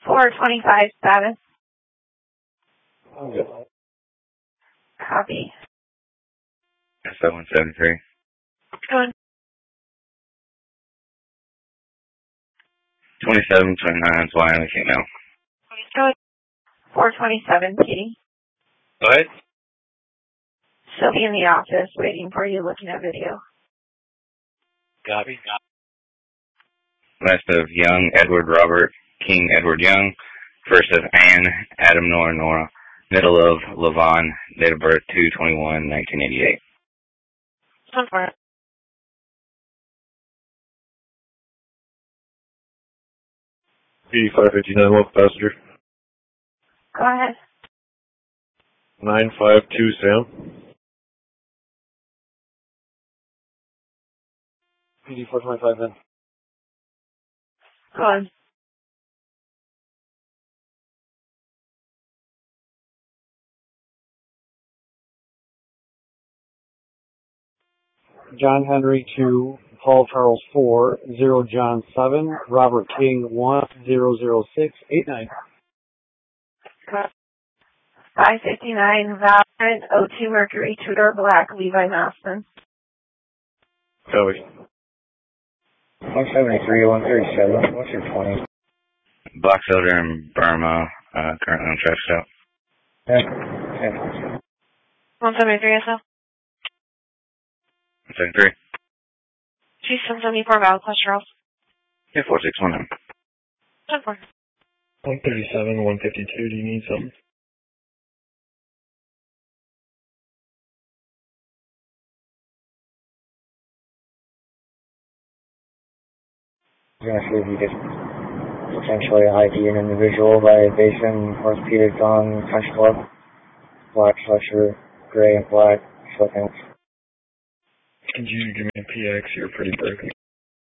425 status. Okay. Copy. S173. Go ahead. 2729 is why I came out. Go ahead. 427 PD. Go ahead. She'll be in the office waiting for you looking at video. Copy. Last of Young, Edward Robert, King Edward Young. First of Anne, Adam Nora Nora. Middle of Levon, date of birth 2/21/1988. One for it. PD559, what passenger? Go ahead. 952 Sam. PD425 then. Go ahead. John Henry 2, Paul Charles 4, 0 John 7, Robert King 1, 00689. 559 Valorant, O2 Mercury, Tudor Black, Levi Maston. Copy. 173, 137, what's your 20? Black Soldier in Burma, currently on traffic stop. Yeah. 173 SL. 173. Chief 774 Val, Class Charles. Yeah, 4619. 10-4. 137, 152, do you need something? I'm going to see if you could potentially ID an individual by basing orthopedic on French Club, black sweatshirt, gray and black, sweatpants. Could you give me a PX? You're pretty broken.